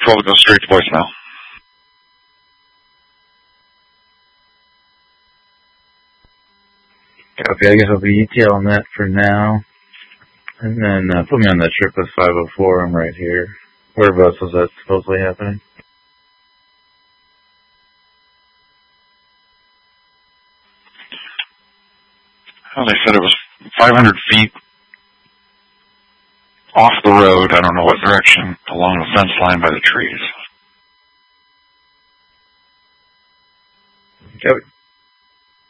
12 goes straight to voicemail. Okay, I guess I'll be ETA on that for now. And then put me on that trip with 504. I'm right here. Whereabouts was that supposedly happening? Well, they said it was 500 feet off the road. I don't know what direction, along the fence line by the trees. Okay.